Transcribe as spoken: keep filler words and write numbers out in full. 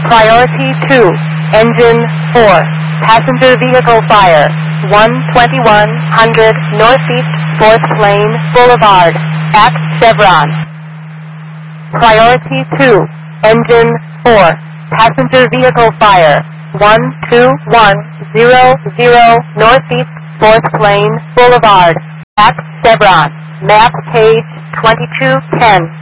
Priority two, Engine four, Passenger Vehicle Fire, one twenty-one hundred Northeast fourth Lane Boulevard, at Chevron. Priority two, Engine four, Passenger Vehicle Fire, one two one zero zero Northeast fourth Lane Boulevard, at Chevron. Map page twenty-two ten.